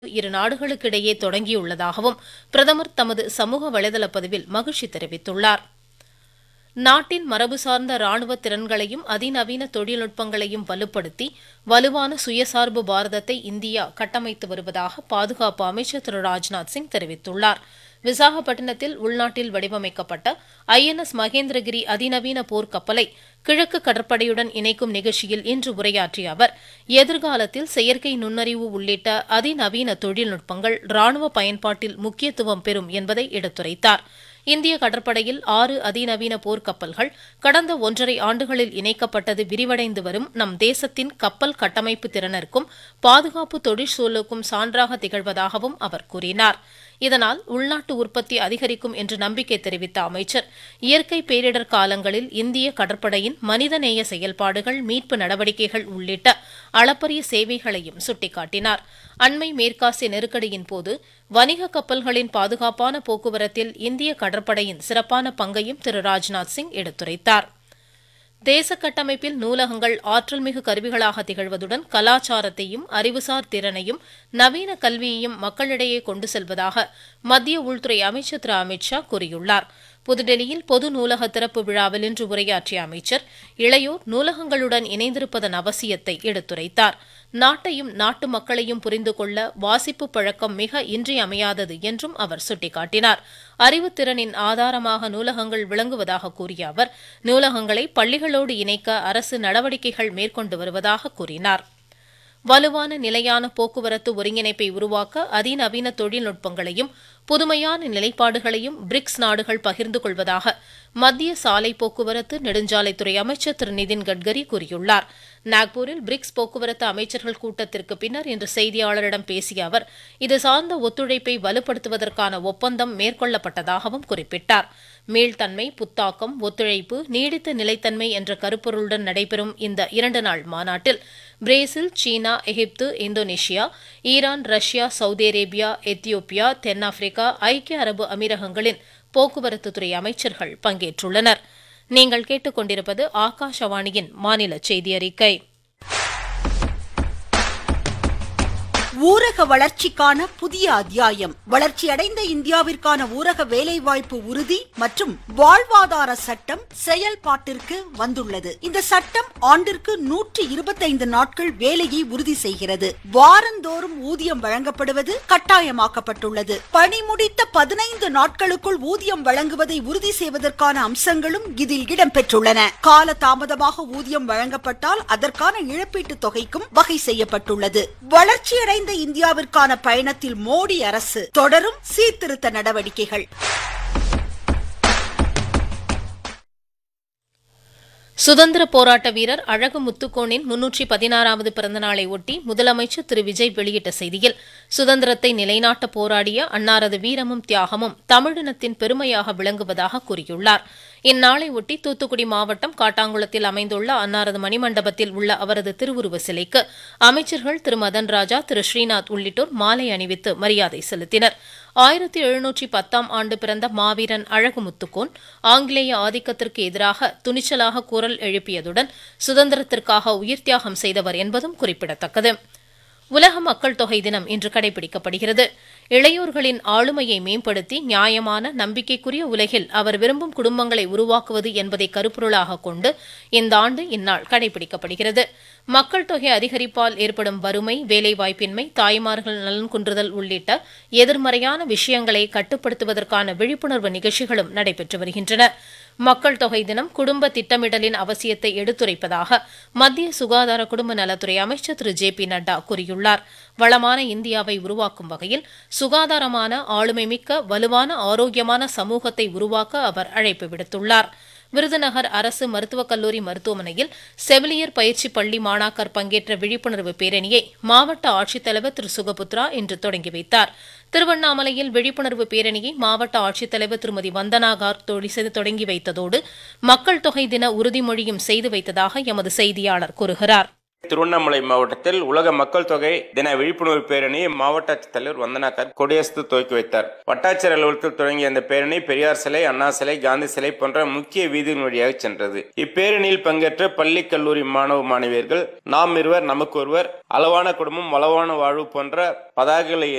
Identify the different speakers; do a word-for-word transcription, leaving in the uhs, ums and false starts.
Speaker 1: இரு நாடுகளுக்கிடையே தொடங்கியுள்ளதாகவும் பிரதமர் தமது சமூக வலைதள பதிவில் மகிழ்ச்சி தெரிவித்துள்ளார். நாட்டின் மரபு சார்ந்த ராணுவ திறன்களையும் அதிநவீன தொழில்நுட்பங்களையும் வலுப்படுத்தி வலுவான சுயசார்பு பாரதத்தை இந்தியா கட்டமைத்து வருவதாக பாதுகாப்பு அமைச்சர் திரு ராஜ்நாத் சிங் தெரிவித்துள்ளார். விசாகப்பட்டினத்தில் உள்நாட்டில் வடிவமைக்கப்பட்ட ஐ என் எஸ் மகேந்திரகிரி அதிநவீன போர்க்கப்பலை கிழக்கு கடற்படையுடன் இணைக்கும் நிகழ்ச்சியில் இன்று உரையாற்றிய அவர், எதிர்காலத்தில் செயற்கை நுண்ணறிவு உள்ளிட்ட அதிநவீன தொழில்நுட்பங்கள் ராணுவ பயன்பாட்டில் முக்கியத்துவம் பெறும் என்பதை எடுத்துரைத்தார். இந்திய கடற்படையில் ஆறு அதிநவீன போர்க்கப்பல்கள் கடந்த ஒன்றரை ஆண்டுகளில் இணைக்கப்பட்டது விரிவடைந்து வரும் நம் தேசத்தின் கப்பல் கட்டமைப்பு திறனிற்கும் பாதுகாப்பு தொழிற்சூழலுக்கும் சான்றாக திகழ்வதாகவும் அவர் கூறினார். இதனால் உள்நாட்டு உற்பத்தி அதிகரிக்கும் என்று நம்பிக்கை தெரிவித்த அமைச்சர், இயற்கை பேரிடர் காலங்களில் இந்திய கடற்படையின் மனிதநேய செயல்பாடுகள், மீட்பு நடவடிக்கைகள் உள்ளிட்ட அளப்பரிய சேவைகளையும் சுட்டிக்காட்டினார். அண்மை மேற்காசிய நெருக்கடியின் போது வணிக கப்பல்களின் பாதுகாப்பான போக்குவரத்தில் இந்திய கடற்படையின் சிறப்பான பங்கையும் திரு ராஜ்நாத் சிங் எடுத்துரைத்தார். தேச கட்டமைப்பில் நூலகங்கள் ஆற்றல்மிகு கருவிகளாக திகழ்வதுடன் கலாச்சாரத்தையும் அறிவுசார் திறனையும் நவீன கல்வியையும் மக்களிடையே கொண்டு செல்வதாக மத்திய உள்துறை அமைச்சர் திரு அமித் ஷா கூறியுள்ளார். புதுடெல்லியில் பொது நூலக திறப்பு விழாவில் இன்று உரையாற்றிய அமைச்சர், இளையோர் நூலகங்களுடன் இணைந்திருப்பதன் அவசியத்தை எடுத்துரைத்தார். நாட்டையும் நாட்டு மக்களையும் புரிந்து கொள்ள வாசிப்பு பழக்கம் மிக இன்றியமையாதது என்றும் அவர் சுட்டிக்காட்டினார். அறிவுத்திறனின் ஆதாரமாக நூலகங்கள் விளங்குவதாக கூறிய அவர், நூலகங்களை பள்ளிகளோடு இணைக்க அரசு நடவடிக்கைகள் மேற்கொண்டு வருவதாக கூறினார். வலுவான நிலையான போக்குவரத்து ஒருங்கிணைப்பை உருவாக்க அதிநவீன தொழில்நுட்பங்களையும் புதுமையான நிலைப்பாடுகளையும் பிரிக்ஸ் நாடுகள் பகிர்ந்து கொள்வதாக மத்திய சாலை போக்குவரத்து நெடுஞ்சாலைத்துறை அமைச்சர் திரு நிதின் கட்கரி கூறியுள்ளார். நாக்பூரில் பிரிக்ஸ் போக்குவரத்து அமைச்சர்கள் கூட்டத்திற்கு பின்னர் இன்று செய்தியாளரிடம் பேசிய அவர், இது சார்ந்த ஒத்துழைப்பை வலுப்படுத்துவதற்கான ஒப்பந்தம் மேற்கொள்ளப்பட்டதாகவும் குறிப்பிட்டார். மீள்தன்மை, புத்தாக்கம், ஒத்துழைப்பு, நீடித்த நிலைத்தன்மை என்ற கருப்பொருளுடன் நடைபெறும் இந்த இரண்டு நாள் மாநாட்டில் பிரேசில், சீனா, எகிப்து, Indonesia, Iran, Russia, Saudi Arabia, Ethiopia, தென்னாப்பிரிக்கா, ஐக்கிய அரபு அமீரகங்களின் போக்குவரத்துத்துறை அமைச்சர்கள் பங்கேற்றுள்ளனர். நீங்கள் கேட்டுக்கொண்டிருப்பது ஆகாஷவாணியின் மாநில செய்தி அறிக்கை.
Speaker 2: ஊரக வளர்ச்சிக்கான புதிய அத்தியாயம். வளர்ச்சியடைந்த இந்தியாவிற்கான ஊரக வேலைவாய்ப்பு உறுதி மற்றும் வாழ்வாதார சட்டம் செயல்பாட்டிற்கு வந்துள்ளது. இந்த சட்டம் ஆண்டிற்கு நூற்றி இருபத்தைந்து நாட்கள் வேலையை உறுதி செய்கிறது. வாரந்தோறும் ஊதியம் வழங்கப்படுவது கட்டாயமாக்கப்பட்டுள்ளது. பணி முடித்த பதினைந்து நாட்களுக்குள் ஊதியம் வழங்குவதை உறுதி செய்வதற்கான அம்சங்களும் இதில் இடம்பெற்றுள்ளன. கால தாமதமாக ஊதியம் வழங்கப்பட்டால் அதற்கான இழப்பீட்டு தொகைக்கும் வகை செய்யப்பட்டுள்ளது. வளர்ச்சியடைந்த இந்தியாவிற்கான பயணத்தில் மோடி அரசு தொடரும் சீர்திருத்த நடவடிக்கைகள்.
Speaker 1: சுதந்திர போராட்ட வீரர் அழகு முத்துக்கோனின் முன்னூற்றி பதினாறாவது பிறந்தநாளை ஒட்டி முதலமைச்சர் திரு விஜய் வெளியிட்ட செய்தியில், சுதந்திரத்தை நிலைநாட்ட போராடிய அன்னாரது வீரமும் தியாகமும் தமிழினத்தின் பெருமையாக விளங்குவதாக கூறியுள்ளார். இந்நாளை ஒட்டி தூத்துக்குடி மாவட்டம் காட்டாங்குளத்தில் அமைந்துள்ள அன்னாரது மணிமண்டபத்தில் உள்ள அவரது திருவுருவ சிலைக்கு அமைச்சர்கள் திரு மதன் ராஜா, திரு ஸ்ரீநாத் உள்ளிட்டோர் மாலை அணிவித்து மரியாதை செலுத்தினர். ஆயிரத்தி எழுநூற்றி பத்தாம் ஆண்டு பிறந்த மாவீரன் அழகு முத்துக்கோன் ஆங்கிலேய ஆதிக்கத்திற்கு எதிராக துணிச்சலாக குரல் எழுப்பியதுடன் சுதந்திரத்திற்காக உயிர் தியாகம் செய்தவர் என்பதும் குறிப்பிடத்தக்கது. உலக மக்கள் தொகை தினம் இன்று கடைபிடிக்கப்படுகிறது. இளையோர்களின் ஆளுமையை மேம்படுத்தி நியாயமான, நம்பிக்கைக்குரிய உலகில் அவர் விரும்பும் குடும்பங்களை உருவாக்குவது என்பதை கருப்பொருளாக கொண்டு இந்த ஆண்டு இந்நாள் கடைபிடிக்கப்படுகிறது. மக்கள் தொகை அதிகரிப்பால் ஏற்படும் வறுமை, வேலைவாய்ப்பின்மை, தாய்மார்கள் நலன் குன்றுதல் உள்ளிட்ட எதிர்மறையான விஷயங்களை கட்டுப்படுத்துவதற்கான விழிப்புணர்வு நிகழ்ச்சிகளும் நடைபெற்று வருகின்றன. மக்கள் தொகை தினம் குடும்ப திட்டமிடலின் அவசியத்தை எடுத்துரைப்பதாக மத்திய சுகாதார குடும்ப நலத்துறை அமைச்சர் திரு ஜே பி நட்டா கூறியுள்ளார். வளமான இந்தியாவை உருவாக்கும் வகையில் சுகாதாரமான, ஆளுமைமிக்க, வலுவான, ஆரோக்கியமான சமூகத்தை உருவாக்க அவர் அழைப்பு விடுத்துள்ளார். விருதுநகர் அரசு மருத்துவக் கல்லூரி மருத்துவமனையில் செவிலியர் பயிற்சி பள்ளி மாணாக்கர் பங்கேற்ற விழிப்புணர்வு பேரணியை மாவட்ட ஆட்சித்தலைவர் திரு சுகபுத்ரா இன்று தொடங்கி வைத்தார். திருவண்ணாமலையில் விழிப்புணர்வு பேரணியை மாவட்ட ஆட்சித்தலைவர் திருமதி வந்தனா கார்க் தொடங்கி வைத்ததோடு மக்கள் தொகை தின உறுதிமொழியும் செய்து வைத்ததாக எமது செய்தியாளர் கூறுகிறார்.
Speaker 3: திருவண்ணாமலை மாவட்டத்தில் உலக மக்கள் தொகை தின விழிப்புணர்வு பேரணியை மாவட்ட ஆட்சித்தலைவர் வந்தனா கார்க் கொடியசைத்து துவக்கி வைத்தார். வட்டாட்சியர் அலுவலகத்தில் தொடங்கிய இந்த பேரணி பெரியார் சிலை, அண்ணா சிலை, காந்தி சிலை போன்ற முக்கிய வீதியின் வழியாக சென்றது. இப்பேரணியில் பங்கேற்ற பள்ளி, கல்லூரி மாணவ மாணவியர்கள் நாம் இருவர் நமக்கு ஒருவர், அளவான குடும்பம் வளவான வாழ்வு போன்ற பதாகைகளை